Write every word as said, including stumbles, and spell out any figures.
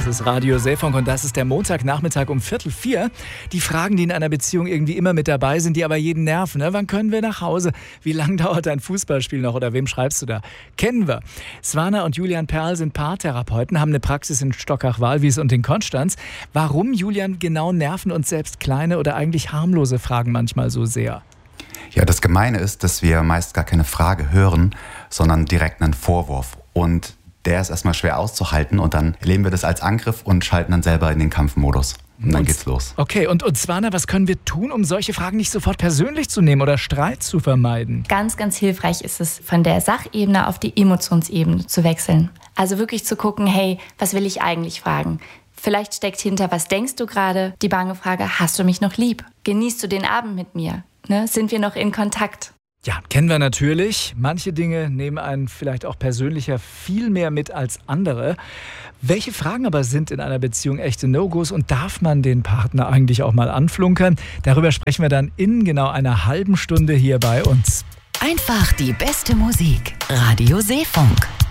ist Radio Seefunk und das ist der Montagnachmittag um Viertel vier. Die Fragen, die in einer Beziehung irgendwie immer mit dabei sind, die aber jeden nerven. Ne? Wann können wir nach Hause? Wie lange dauert ein Fußballspiel noch? Oder wem schreibst du da? Kennen wir. Swana und Julian Perl sind Paartherapeuten, haben eine Praxis in Stockach-Walwies und in Konstanz. Warum, Julian, genau nerven uns selbst kleine oder eigentlich harmlose Fragen manchmal so sehr? Ja, das Gemeine ist, dass wir meist gar keine Frage hören, sondern direkt einen Vorwurf. Und der ist erstmal schwer auszuhalten und dann erleben wir das als Angriff und schalten dann selber in den Kampfmodus. Und dann geht's los. Okay, und, und Swana, was können wir tun, um solche Fragen nicht sofort persönlich zu nehmen oder Streit zu vermeiden? Ganz, ganz hilfreich ist es, von der Sachebene auf die Emotionsebene zu wechseln. Also wirklich zu gucken, hey, was will ich eigentlich fragen? Vielleicht steckt hinter, was denkst du gerade? Die bange Frage, hast du mich noch lieb? Genießt du den Abend mit mir? Ne? Sind wir noch in Kontakt? Ja, kennen wir natürlich. Manche Dinge nehmen einen vielleicht auch persönlicher viel mehr mit als andere. Welche Fragen aber sind in einer Beziehung echte No-Gos und darf man den Partner eigentlich auch mal anflunkern? Darüber sprechen wir dann in genau einer halben Stunde hier bei uns. Einfach die beste Musik. Radio Seefunk.